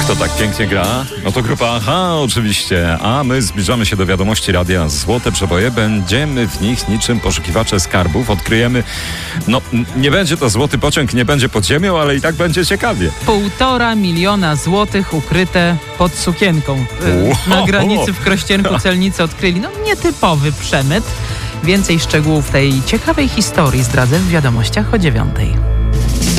Kto tak pięknie gra? No to grupa Aha oczywiście, a my zbliżamy się do wiadomości radia Złote Przeboje. Będziemy w nich niczym poszukiwacze skarbów. Odkryjemy, nie będzie to złoty pociąg, nie będzie pod ziemią, ale i tak będzie ciekawie. 1,5 miliona złotych ukryte pod sukienką. Na granicy w Krościenku celnicy odkryli nietypowy przemyt. Więcej szczegółów tej ciekawej historii zdradzę w wiadomościach o 9:00.